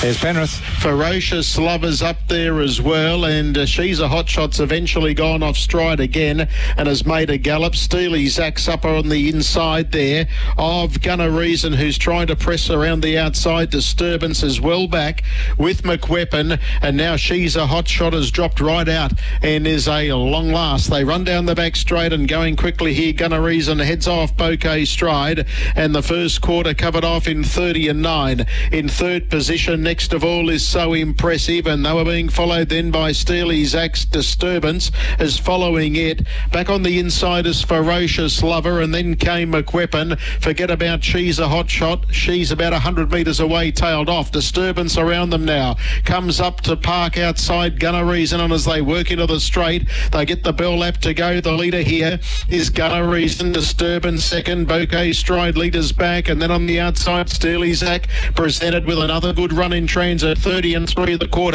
There's Penrith. Ferocious Lovers up there as well, and She's a Hot Shot's eventually gone off stride again and has made a gallop. Steely Zach's up on the inside there of Gunner Reason, who's trying to press around the outside. Disturbance is well back with McWeapon, and now She's a Hot Shot has dropped right out and is a long last. They run down the back straight and going quickly here. Gunner Reason heads off Bouquet Stride, and the first quarter covered off in 30 and 9. In third position, next of all, is So Impressive, and they were being followed then by Steely Zach's Disturbance as following it. Back on the inside is Ferocious Lover, and then came McWeapon. Forget about She's a Hot Shot. She's about 100 metres away, tailed off. Disturbance around them now. Comes up to park outside Gunner Reason, and as they work into the straight, they get the bell lap to go. The leader here is Gunner Reason. Disturbance second. Bouquet Stride leaders back, and then on the outside, Steely Zach presented with another good run in transit. 30 and 3 of the quarter.